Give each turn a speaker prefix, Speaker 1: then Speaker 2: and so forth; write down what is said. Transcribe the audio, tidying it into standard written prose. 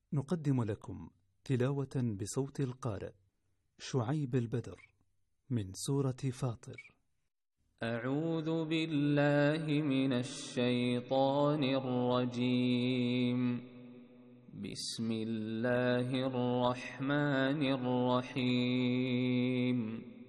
Speaker 1: نقدم لكم تلاوة بصوت القارئ شعيب البدر من سورة فاطر.
Speaker 2: أعوذ بالله من الشيطان الرجيم. بسم الله الرحمن الرحيم.